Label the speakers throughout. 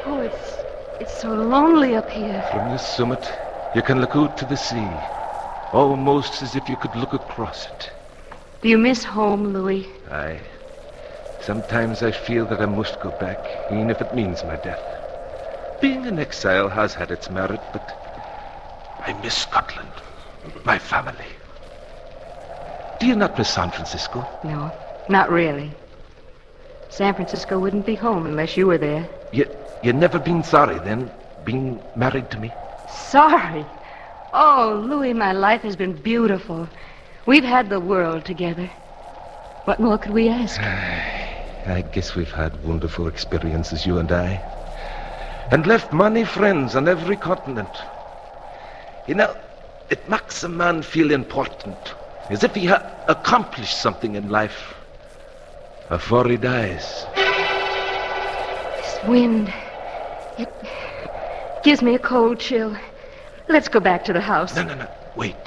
Speaker 1: Oh, it's so lonely up here.
Speaker 2: From this summit, you can look out to the sea, almost as if you could look across it.
Speaker 1: Do you miss home, Louis?
Speaker 2: Aye. Sometimes I feel that I must go back, even if it means my death. Being an exile has had its merit, but I miss Scotland, my family. Do you not miss San Francisco?
Speaker 1: No, not really. San Francisco wouldn't be home unless you were there.
Speaker 2: You never been sorry, then, being married to me?
Speaker 1: Sorry? Oh, Louis, my life has been beautiful. We've had the world together. What more could we ask?
Speaker 2: I guess we've had wonderful experiences, you and I. And left many friends on every continent. You know, it makes a man feel important, as if he had accomplished something in life before he dies.
Speaker 1: This wind, it gives me a cold chill. Let's go back to the house.
Speaker 2: No. Wait.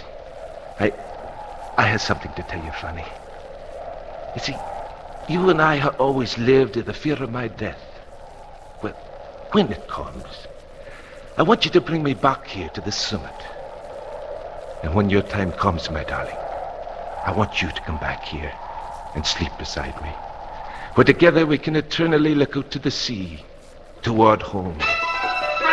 Speaker 2: I have something to tell you, Fanny. You see, you and I have always lived in the fear of my death. Well, when it comes, I want you to bring me back here to the summit. And when your time comes, my darling, I want you to come back here and sleep beside me. Where together we can eternally look out to the sea, toward home.